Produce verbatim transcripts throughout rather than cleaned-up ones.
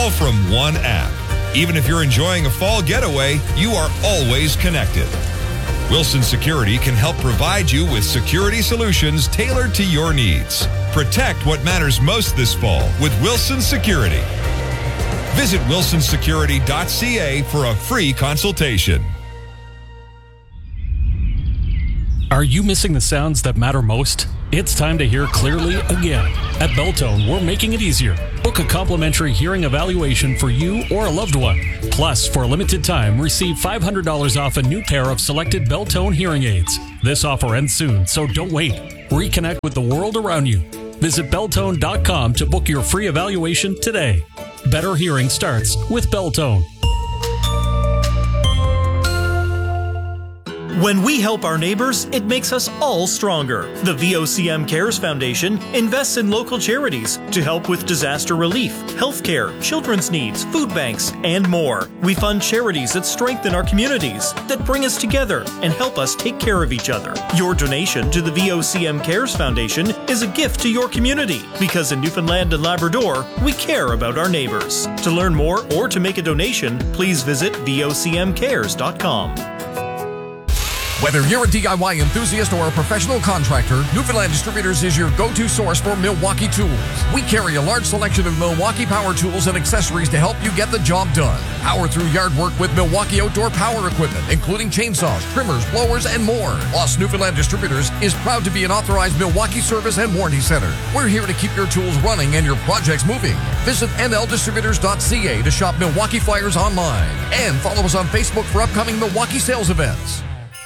all from one app. Even if you're enjoying a fall getaway, you are always connected. Wilson Security can help provide you with security solutions tailored to your needs. Protect what matters most this fall with Wilson Security. Visit wilson security dot c a for a free consultation. Are you missing the sounds that matter most? It's time to hear clearly again. At Beltone, we're making it easier. Book a complimentary hearing evaluation for you or a loved one. Plus, for a limited time, receive five hundred dollars off a new pair of selected Beltone hearing aids. This offer ends soon, so don't wait. Reconnect with the world around you. Visit beltone dot com to book your free evaluation today. Better hearing starts with Beltone. When we help our neighbors, it makes us all stronger. The V O C M Cares Foundation invests in local charities to help with disaster relief, healthcare, children's needs, food banks, and more. We fund charities that strengthen our communities, that bring us together and help us take care of each other. Your donation to the V O C M Cares Foundation is a gift to your community, because in Newfoundland and Labrador, we care about our neighbors. To learn more or to make a donation, please visit v o c m cares dot com. Whether you're a D I Y enthusiast or a professional contractor, Newfoundland Distributors is your go-to source for Milwaukee tools. We carry a large selection of Milwaukee power tools and accessories to help you get the job done. Power through yard work with Milwaukee outdoor power equipment, including chainsaws, trimmers, blowers, and more. Plus, Newfoundland Distributors is proud to be an authorized Milwaukee service and warranty center. We're here to keep your tools running and your projects moving. Visit n l distributors dot c a to shop Milwaukee flyers online. And follow us on Facebook for upcoming Milwaukee sales events.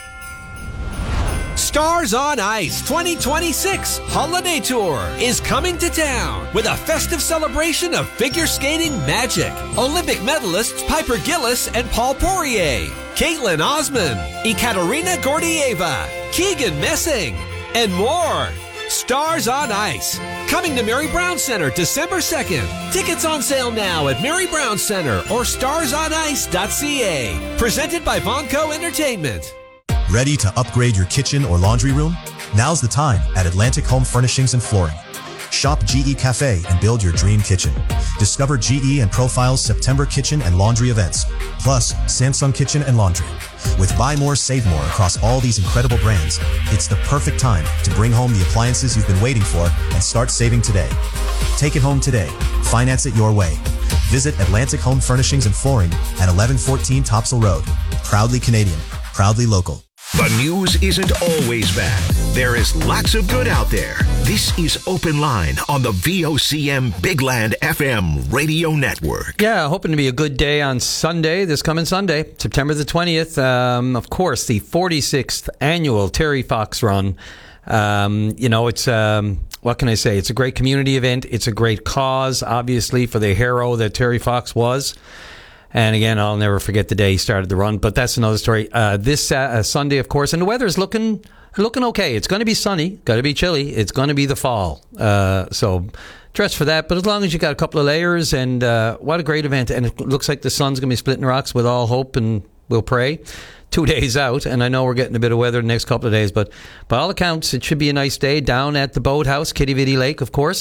Stars on Ice twenty twenty-six Holiday Tour is coming to town with a festive celebration of figure skating magic. Olympic medalists Piper Gillis and Paul Poirier, Caitlin Osman, Ekaterina Gordieva, Keegan Messing, and more. Stars on Ice, coming to Mary Brown Center December second. Tickets on sale now at Mary Brown Center or stars on ice dot c a. Presented by Vonco Entertainment. Ready to upgrade your kitchen or laundry room? Now's the time at Atlantic Home Furnishings and Flooring. Shop G E Cafe and build your dream kitchen. Discover G E and Profile's September kitchen and laundry events, plus Samsung Kitchen and Laundry. With buy more, save more across all these incredible brands, it's the perfect time to bring home the appliances you've been waiting for and start saving today. Take it home today. Finance it your way. Visit Atlantic Home Furnishings and Flooring at eleven fourteen Topsail Road. Proudly Canadian, proudly local. The news isn't always bad. There is lots of good out there. This is Open Line on the V O C M Big Land F M radio network. Yeah, hoping to be a good day on Sunday, this coming Sunday, September the twentieth. Um, of course, the forty-sixth annual Terry Fox Run. Um, you know, it's, um, what can I say? It's a great community event. It's a great cause, obviously, for the hero that Terry Fox was. And again, I'll never forget the day he started the run, but that's another story. Uh, this uh, Sunday, of course, and the weather's looking looking okay. It's going to be sunny, going to be chilly. It's going to be the fall. Uh, so dress for that. But as long as you got a couple of layers, and uh, what a great event. And it looks like the sun's going to be splitting rocks with all hope, and we'll pray. Two days out, and I know we're getting a bit of weather the next couple of days, but by all accounts, it should be a nice day down at the boathouse, Kitty Vitty Lake, of course.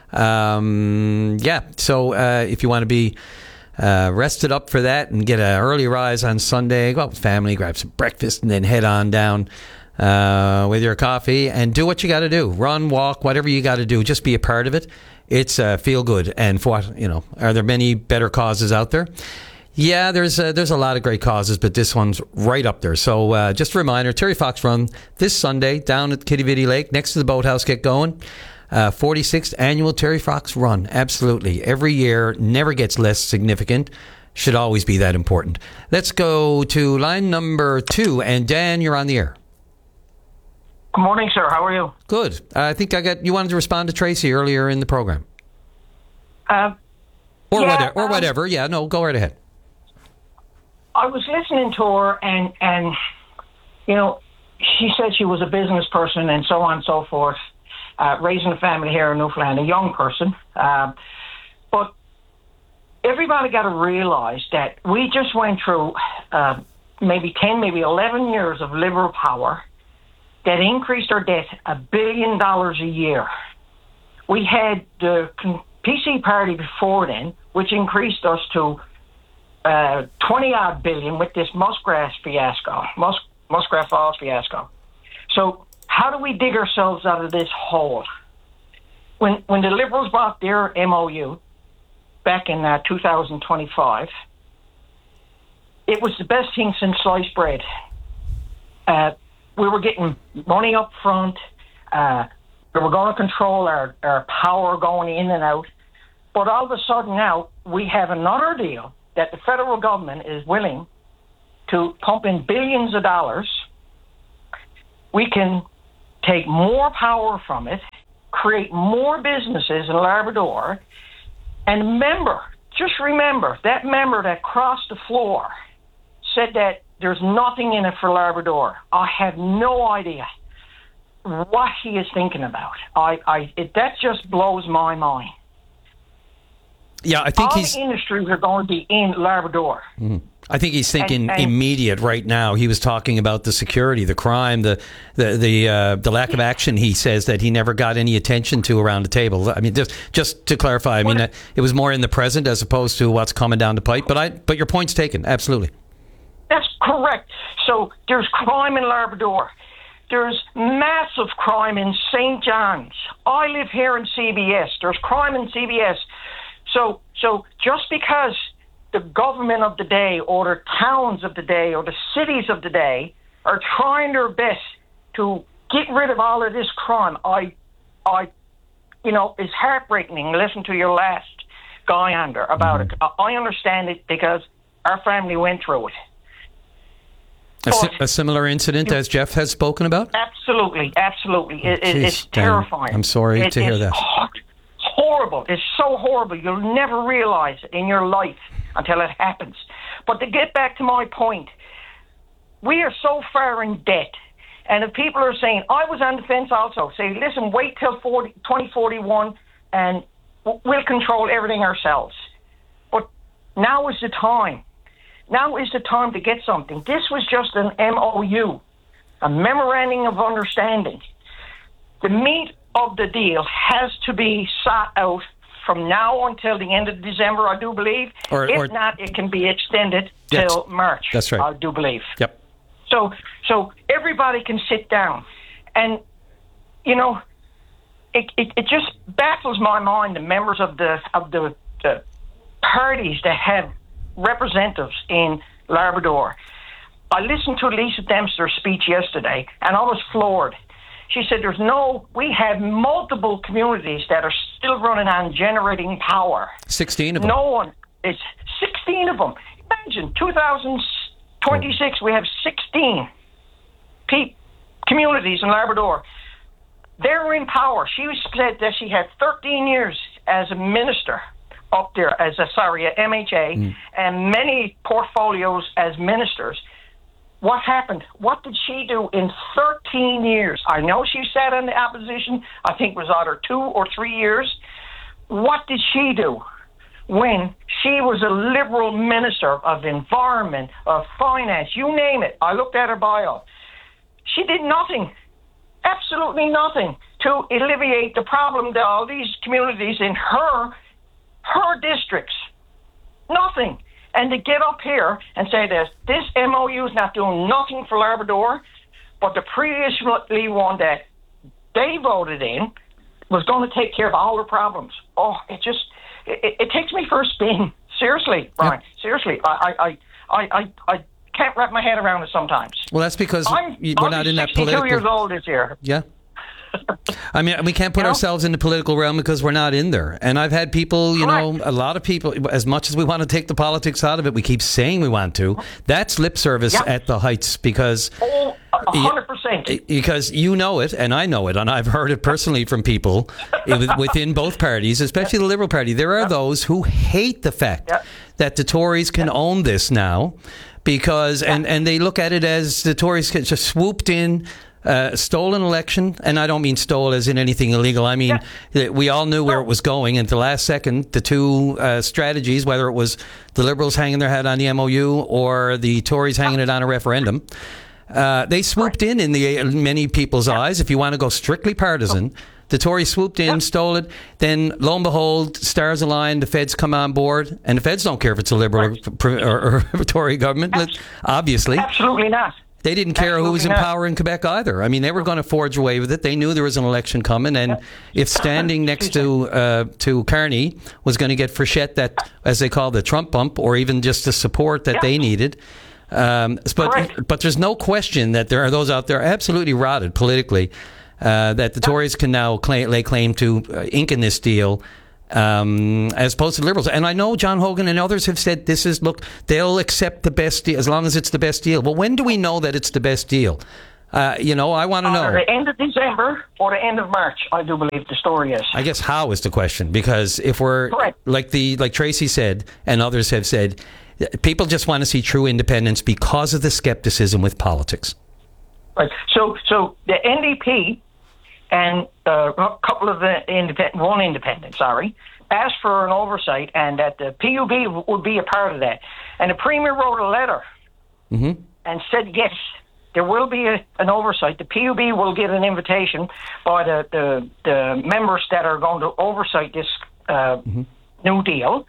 Um, yeah, so uh, if you want to be Uh, rested up for that and get an early rise on Sunday, go out with family, grab some breakfast, and then head on down uh, with your coffee and do what you got to do. Run, walk, whatever you got to do. Just be a part of it. It's uh, feel good. And for what, you know, are there many better causes out there? Yeah, there's uh, there's a lot of great causes, but this one's right up there. So uh, just a reminder, Terry Fox Run this Sunday down at Kitty Vitty Lake next to the boathouse. Get going. Uh, forty-sixth annual Terry Fox Run. Absolutely. Every year, never gets less significant. Should always be that important. Let's go to line number two. And Dan, you're on the air. Good morning, sir. How are you? Good. Uh, I think I got you wanted to respond to Tracy earlier in the program. Uh, or yeah, whatever. Or um, whatever. Yeah, no, go right ahead. I was listening to her, and, and, you know, she said she was a business person and so on and so forth. Uh, raising a family here in Newfoundland, a young person. Uh, but everybody got to realize that we just went through uh, maybe ten, maybe eleven years of Liberal power that increased our debt a billion dollars a year. We had the P C party before then, which increased us to uh, twenty odd billion with this Muskrat fiasco, Mus- Muskrat Falls fiasco. So how do we dig ourselves out of this hole? When when the Liberals brought their M O U back in uh, two thousand twenty-five, it was the best thing since sliced bread. Uh, we were getting money up front. Uh, we were going to control our, our power going in and out. But all of a sudden now, we have another deal that the federal government is willing to pump in billions of dollars. We can take more power from it, create more businesses in Labrador, and remember, just remember, that member that crossed the floor said that there's nothing in it for Labrador. I have no idea what he is thinking about. I, I, it, that just blows my mind. Yeah, I think All he's... the industries are going to be in Labrador. Mm. I think he's thinking and, and, immediate right now. He was talking about the security, the crime, the the the, uh, the lack of action. He says that he never got any attention to around the table. I mean, just just to clarify, I mean, uh, it was more in the present as opposed to what's coming down the pipe. But I but your point's taken, absolutely. That's correct. So there's crime in Labrador. There's massive crime in Saint John's. I live here in C B S. There's crime in C B S. So, so just because the government of the day or the towns of the day or the cities of the day are trying their best to get rid of all of this crime, I, I, you know, it's heartbreaking. Listen to your last guy on there about mm-hmm. it. I understand it because our family went through it. A, si- a similar incident as Jeff has spoken about? Absolutely, absolutely. It, Jeez, it's Dan, terrifying. I'm sorry it, to hear that. Hard. Horrible. It's so horrible. You'll never realize it in your life until it happens. But to get back to my point, we are so far in debt. And if people are saying, I was on the fence also, say, listen, wait till twenty forty-one and we'll control everything ourselves. But now is the time. Now is the time to get something. This was just an M O U, a memorandum of understanding. The meat of the deal has to be sought out from now until the end of December, I do believe. Or, if or, not, it can be extended till March. That's right. I do believe. Yep. So, so everybody can sit down, and you know, it, it it just baffles my mind the members of the of the, the parties that have representatives in Labrador. I listened to Lisa Dempster's speech yesterday, and I was floored. She said there's no, we have multiple communities that are still running on generating power. sixteen of them. No one, it's sixteen of them. Imagine, two thousand twenty-six, we have sixteen pe- communities in Labrador. They're in power. She said that she had thirteen years as a minister up there, as a, sorry, a M H A, mm. and many portfolios as ministers. What happened? What did she do in thirteen years? I know she sat in the opposition. I think it was either two or three years. What did she do when she was a Liberal minister of environment, of finance, you name it? I looked at her bio. She did nothing, absolutely nothing, to alleviate the problem that all these communities in her, her districts, nothing. And to get up here and say that this M O U is not doing nothing for Labrador, but the previously one that they voted in was going to take care of all the problems. Oh, it just, it, it takes me for a spin. Seriously, Brian, yep. seriously. I, I, I, I, I can't wrap my head around it sometimes. Well, that's because I'm, we're I'll not be in that political... sixty-two years old this year. Yeah. I mean, we can't put you know? ourselves in the political realm because we're not in there. And I've had people, you Correct. know, a lot of people, as much as we want to take the politics out of it, we keep saying we want to. That's lip service yep. at the heights because... Oh, one hundred percent. Because you know it, and I know it, and I've heard it personally from people within both parties, especially the Liberal Party. There are yep. those who hate the fact yep. that the Tories can yep. own this now because, yep. and, and they look at it as the Tories just swooped in, Uh, stole an election, and I don't mean stole as in anything illegal. I mean, yeah. we all knew where it was going, and at the last second, the two uh, strategies, whether it was the Liberals hanging their head on the M O U or the Tories hanging it on a referendum, uh, they swooped in in the many people's eyes. If you want to go strictly partisan, The Tories swooped in, Yeah. stole it. Then, lo and behold, stars align. The Feds come on board, and the Feds don't care if it's a Liberal Right. or, or, or Tory government. Abs- Obviously, Absolutely not. they didn't care who was in Absolutely not. power in Quebec either. I mean, they were going to forge away with it. They knew there was an election coming, and if standing next to uh, to Carney was going to get Frechette that, as they call the Trump bump, or even just the support that Yeah. they needed. Um, but Correct. but there's no question that there are those out there absolutely rotted politically, uh, that the Tories can now claim, lay claim to uh, ink in this deal, um, as opposed to the Liberals. And I know John Hogan and others have said this is, look, they'll accept the best deal as long as it's the best deal. Well, when do we know that it's the best deal? Uh, you know, I want to Either know. the end of December or the end of March, I do believe the story is. I guess how is the question, because if we're Correct. like the like Tracy said and others have said, people just want to see true independence because of the skepticism with politics. Right. So, so the N D P and uh, a couple of the independent, one independent, sorry, asked for an oversight, and that the P U B would be a part of that. And the Premier wrote a letter Mm-hmm. and said, yes, there will be a, an oversight. The P U B will get an invitation by the, the, the members that are going to oversight this uh, Mm-hmm. new deal.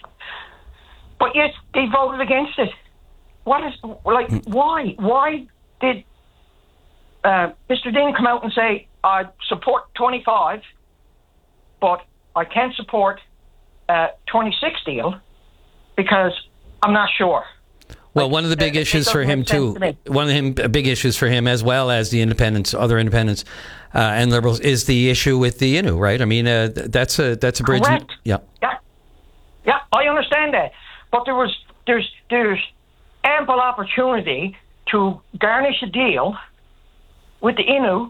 But yet they voted against it. What is, like, why? Why did uh, Mister Dean come out and say, I support twenty-five, but I can't support uh, twenty-six deal because I'm not sure? Well, one of the big it- it issues for doesn't him make sense too, to me. one of him big issues for him, as well as the independents, other independents uh, and Liberals, is the issue with the Innu, right? I mean, uh, th- that's a that's a bridge. Correct. Yeah. Yeah, yeah, I understand that, but there was there's there's ample opportunity to garnish a deal with the Innu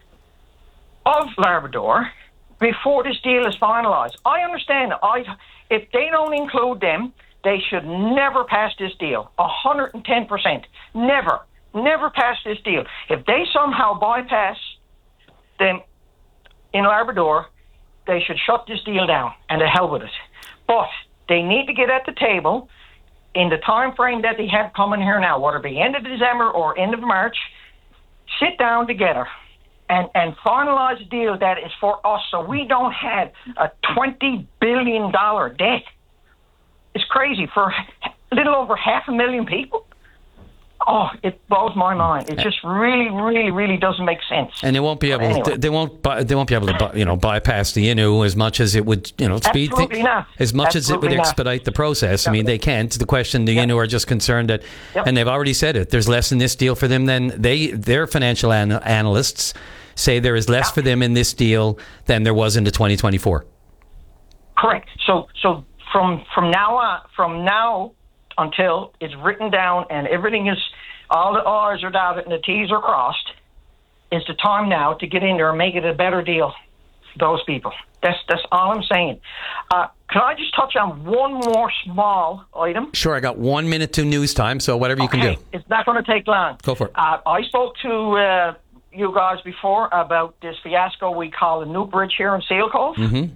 of Labrador before this deal is finalised. I understand. I if they don't include them, they should never pass this deal. A hundred and ten percent, never, never pass this deal. If they somehow bypass them in Labrador, they should shut this deal down and to hell with it. But they need to get at the table in the time frame that they have coming here now, whether it be end of December or end of March. Sit down together and, and finalize a deal that is for us, so we don't have a twenty billion dollars debt. It's crazy for a little over half a million people. Oh, it blows my mind. It just really, really, really doesn't make sense. And they won't be able. Anyway. To, they won't. By, they won't be able to. by- You know, bypass the Innu as much as it would. You know, speed. Absolutely thi- not. As much as it would Absolutely not. expedite the process. I mean, they can't. The question. The Yep. Innu are just concerned that, Yep. and they've already said it. There's less in this deal for them than they. Their financial an- analysts say there is less Yep. for them in this deal than there was in the twenty twenty-four. Correct. So, so from from now on, from now until it's written down and everything is, all the R's are dotted and the T's are crossed, is the time now to get in there and make it a better deal for those people. That's that's all I'm saying. Uh, can I just touch on one more small item? Sure, I got one minute to news time, so whatever you can Okay, do. it's not going to take long. Go for it. Uh, I spoke to uh, you guys before about this fiasco we call the New Bridge here in Seal Cove. Mm-hmm.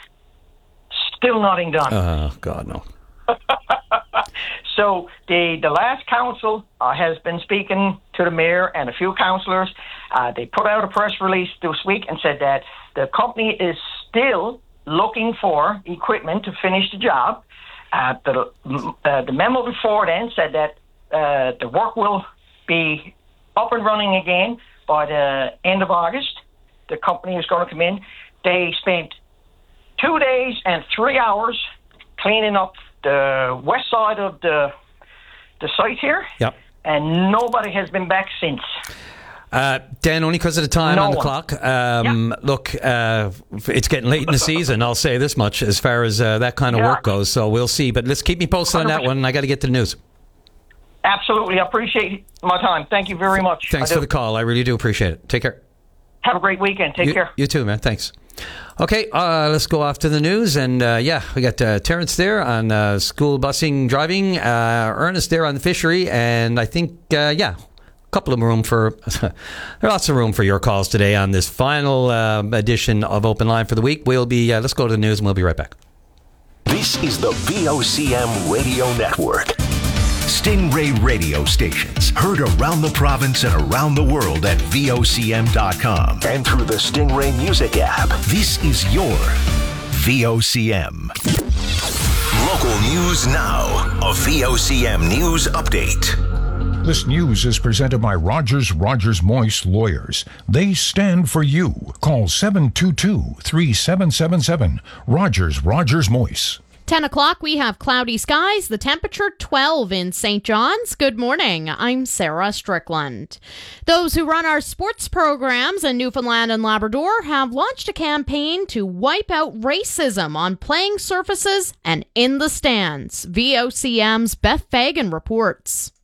Still nothing done. Oh God, no. So the the last council uh, has been speaking to the mayor and a few councillors. Uh, they put out a press release this week and said that the company is still looking for equipment to finish the job. Uh, the, uh, the memo before then said that uh, the work will be up and running again by the end of August. The company is going to come in. They spent two days and three hours cleaning up the west side of the the site here, Yep. and nobody has been back since. Uh, Dan, only because of the time No on the one. clock. Um, Look, uh, it's getting late in the season. I'll say this much as far as uh, that kind of Yeah. work goes. So we'll see. But let's keep me posted on that one. I got to get to the news. Absolutely, I appreciate my time. Thank you very much. Thanks I for do. the call. I really do appreciate it. Take care. Have a great weekend. Take you, care. You too, man. Thanks. Okay, uh, let's go off to the news. And uh, yeah, we got uh, Terrence there on uh, school busing, driving, uh, Ernest there on the fishery, and I think, uh, yeah, a couple of room for, there's lots of room for your calls today on this final uh, edition of Open Line for the week. We'll be, uh, let's go to the news and we'll be right back. This is the V O C M Radio Network. Stingray radio stations, heard around the province and around the world at V O C M dot com and through the Stingray Music app. This is your V O C M. Local news now. A V O C M News Update. This news is presented by Rogers Rogers Moist Lawyers. They stand for you. Call seven two two, three seven seven seven. Rogers Rogers Moist. ten o'clock, we have cloudy skies, the temperature twelve in Saint John's. Good morning, I'm Sarah Strickland. Those who run our sports programs in Newfoundland and Labrador have launched a campaign to wipe out racism on playing surfaces and in the stands. V O C M's Beth Fagan reports.